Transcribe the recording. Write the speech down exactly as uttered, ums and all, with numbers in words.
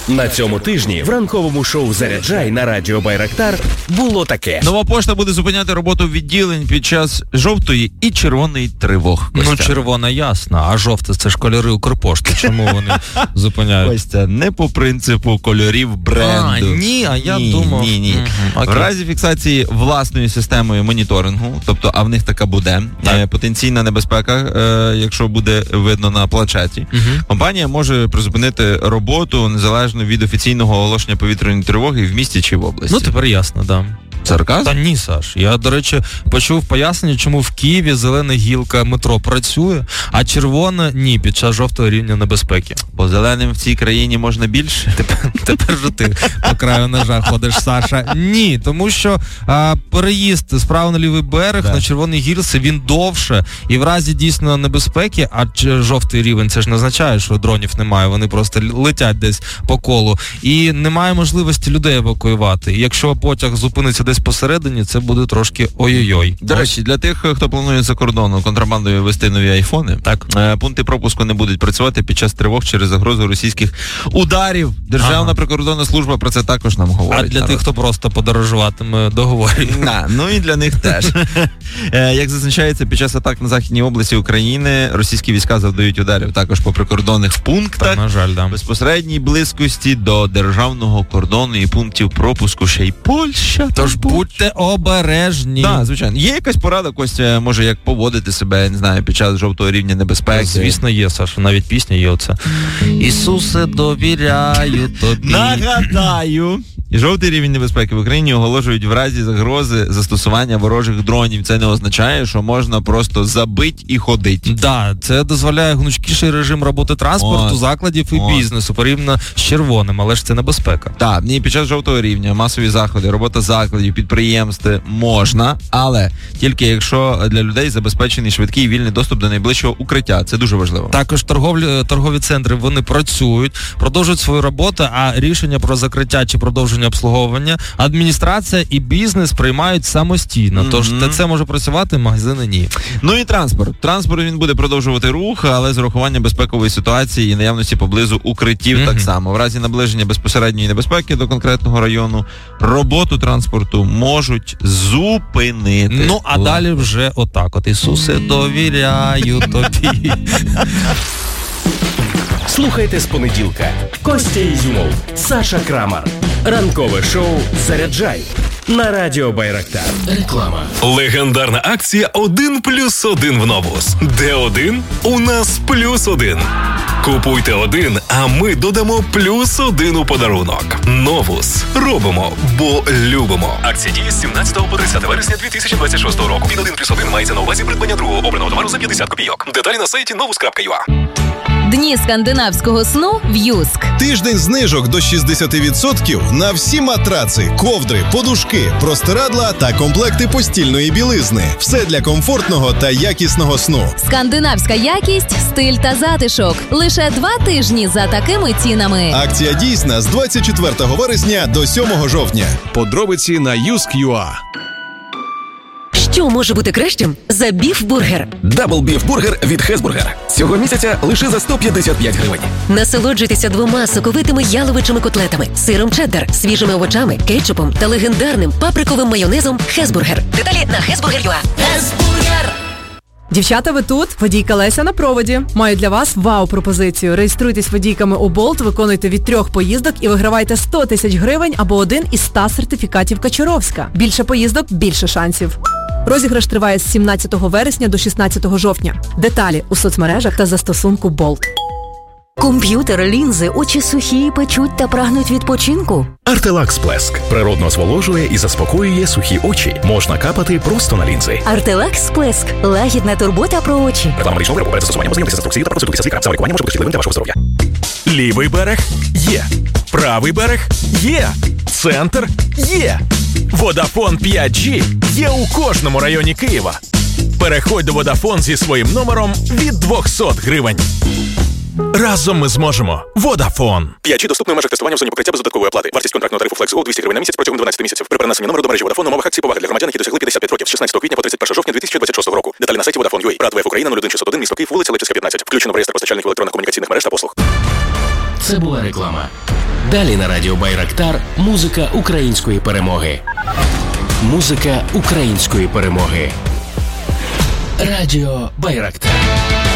На цьому тижні в ранковому шоу «Заряджай» на радіо Байрактар було таке. Нова пошта буде зупиняти роботу відділень під час жовтої і червоної тривог. Костя. Ну, червона ясно, а жовта це ж кольори Укрпошти. Чому вони зупиняють? Костя, не по принципу кольорів бренду. А, ні, а я ні, думав. Ні, ні. Угу, в разі фіксації власною системою моніторингу, тобто, а в них така буде, е, потенційна небезпека, е, якщо буде видно на планшеті, угу. компанія може призупинити роботу незалежно від офіційного оголошення повітряної тривоги в місті чи в області. Ну, тепер ясно, да. Сарказм? Та ні, Саш. Я, до речі, почув пояснення, чому в Києві зелена гілка метро працює, а червона – ні, під час жовтого рівня небезпеки. По зеленим в цій країні можна більше? Тепер, тепер же ти по краю ножа ходиш, Саша. Ні, тому що а, переїзд справа на лівий берег, да. на червоній гілці, він довше, і в разі дійсно небезпеки, а жовтий рівень, це ж не означає, що дронів немає, вони просто летять десь по колу, і немає можливості людей евакуювати. І якщо потяг зупиниться десь посередині, це буде трошки ой-ой-ой. До речі, для тих, хто планує за кордону контрабандою вести нові айфони, так, пункти пропуску не будуть працювати під час тривог через загрозу російських ударів. Державна ага. прикордонна служба про це також нам говорить. А для народ. Тих, хто просто подорожуватиме, договорює. На, ну і для них теж. Як зазначається, під час атак на Західній області України російські війська завдають ударів також по прикордонних пунктах. Так, на жаль, да. Безпосередній близькості до державного кордону і пунктів пропуску ще й Польща. Тож будьте обережні. Так, звичайно. Є якась порада, Костя, може, як поводити себе, не знаю, під час жовтого рівня небезпеки? Звісно, є, Саша. Навіть пісня є оце. Ісусе, довіряю тобі. Нагадаю. І жовтий рівень небезпеки в Україні оголошують в разі загрози застосування ворожих дронів. Це не означає, що можна просто забить і ходить. Так, да, це дозволяє гнучкіший режим роботи транспорту, О. закладів і О. бізнесу, порівняно з червоним, але ж це небезпека. Так, ні, під час жовтого рівня, масові заходи, робота закладів, підприємств можна, але тільки якщо для людей забезпечений швидкий і вільний доступ до найближчого укриття. Це дуже важливо. Також торговлі, торгові центри, вони працюють, продовжують свою роботу, а рішення про закриття чи продовження обслуговування адміністрація і бізнес приймають самостійно. Mm-hmm. Тож ТЦ може працювати, магазини ні. Ну і транспорт. Транспорт він буде продовжувати рух, але з урахуванням безпекової ситуації і наявності поблизу укриттів mm-hmm. так само. В разі наближення безпосередньої небезпеки до конкретного району роботу транспорту можуть зупинити. Ну, а далі вже отак от. Ісусе, довіряю тобі. Слухайте з понеділка. Костя Ізюмов, Саша Крамар. Ранкове шоу «Заряджай» на радіо Байрактар. Реклама. Легендарна акція один плюс один в Новус. Де один? У нас плюс один. Купуйте один, а ми додамо плюс один у подарунок. Новус. Робимо, бо любимо. Акція діє з сімнадцятого по тридцяте вересня дві тисячі двадцять шостого року. Під один плюс один мається на увазі придбання другого обраного товару за п'ятдесят копійок. Деталі на сайті новус крапка ю а. Дні скандинавського сну в Юск. Тиждень знижок до шістдесят відсотків на всі матраци, ковдри, подушки, простирадла та комплекти постільної білизни. Все для комфортного та якісного сну. Скандинавська якість, стиль та затишок. Лише два тижні за такими цінами. Акція дійсна з двадцять четвертого вересня до сьомого жовтня. Подробиці на юск крапка ю а. Що може бути кращим за біф-бургер? Дабл біф-бургер від Хезбургер. Цього місяця лише за сто п'ятдесят п'ять гривень. Насолоджуйтеся двома соковитими яловичими котлетами, сиром чеддер, свіжими овочами, кетчупом та легендарним паприковим майонезом Хезбургер. Деталі на хезбургер крапка ю а. Хезбургер! Дівчата, ви тут? Водійка Леся на проводі. Маю для вас вау-пропозицію. Реєструйтесь водійками у Болт, виконуйте від трьох поїздок і вигравайте сто тисяч гривень або один із ста сертифікатів Качуровська. Більше поїздок, більше шансів. Розіграш триває з сімнадцятого вересня до шістнадцятого жовтня. Деталі у соцмережах та застосунку Болт. Комп'ютер, лінзи, очі сухі, печуть та прагнуть відпочинку. Артелакс Плеск. Природно зволожує і заспокоює сухі очі. Можна капати просто на лінзи. Артелакс Плеск. Лагідна турбота про очі. Реклама річного виробу перед застосуванням ознайомитися з інструкцією та процедурки лікаря. Саме лікування може бути шкідливим для вашого здоров'я. Лівий берег є. Правий берег є. Центр є. Водафон п'ять джі є у кожному районі Києва. Переходь до Водафон зі своїм номером від двісті гривень. Разом ми зможемо. Водафон. п'ять джі доступний в межах тестування в зоні покриття без додаткової оплати. Вартість контрактного тарифу FlexGo двісті гривень на місяць протягом дванадцяти місяців. При перенесенні номеру до мережі Водафон умовах акції поваги для громадян, які досягли п'ятдесят п'ять років з шістнадцятого квітня по тридцять першого жовтня дві тисячі двадцять шостого року. Деталі на сайті Vodafone крапка ю а. Рад ВФ Україна нуль один шістсот один, місто Київ, вулиця Липчицька, п'ятнадцять. Включено в реєстр постачальників електронних комунікаційних мереж та послуг. Це була реклама. Далі на Радіо Байрактар музика української перемоги. Музика української перемоги. Радіо Байрактар.